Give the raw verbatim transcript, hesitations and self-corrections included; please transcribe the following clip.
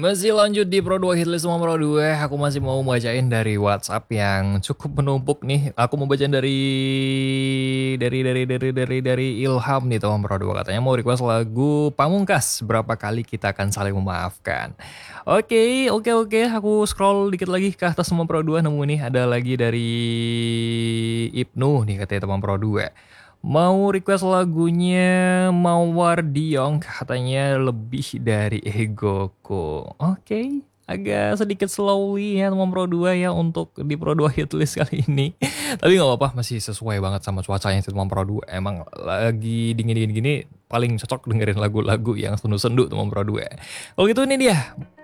Masih lanjut di Pro dua Hitlist sama Pro dua. Aku masih mau bacain dari WhatsApp yang cukup menumpuk nih. Aku mau bacain dari dari dari dari dari dari Ilham nih teman Pro dua. Katanya mau request lagu Pamungkas. Berapa kali kita akan saling memaafkan. Oke, oke, oke. Aku scroll dikit lagi ke atas teman Pro dua. Nemu nih ada lagi dari Ibnu nih katanya teman Pro dua. Mau request lagunya Mawar Diong katanya lebih dari egoku. Oke, okay. Agak sedikit slowly ya teman Pro dua ya untuk di Pro dua Hitlist kali ini. Tapi gak apa-apa, masih sesuai banget sama cuacanya teman Pro dua. Emang lagi dingin-dingin gini paling cocok dengerin lagu-lagu yang sendu-sendu teman Pro dua. Kalau gitu ini dia